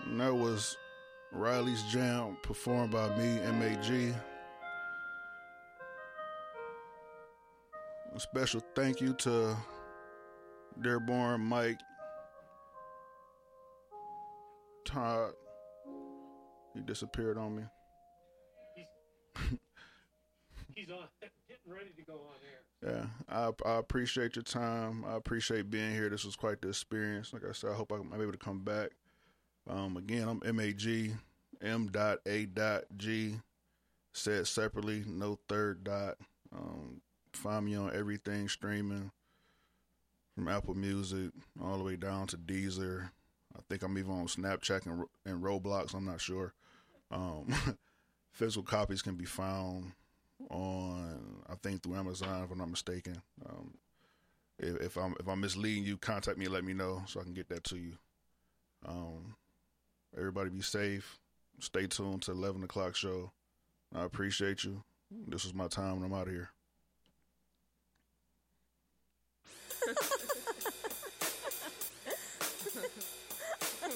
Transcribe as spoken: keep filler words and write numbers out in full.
And that was Riley's Jam, performed by me, M A G. A special thank you to Dearborn, Mike, Todd. He disappeared on me. He's, he's on, getting ready to go on air. Yeah, I, I appreciate your time. I appreciate being here. This was quite the experience. Like I said, I hope I'm able to come back. Um, again, I'm M A G, M dot A dot G, said separately, no third dot. Um, find me on everything streaming, from Apple Music all the way down to Deezer. I think I'm even on Snapchat and, and Roblox. I'm not sure. Um, physical copies can be found on, I think, through Amazon, if I'm not mistaken. Um, if, if I'm if I'm misleading you, contact me and let me know so I can get that to you. Um, everybody be safe. Stay tuned to eleven o'clock show. I appreciate you. This was my time and I'm out of here.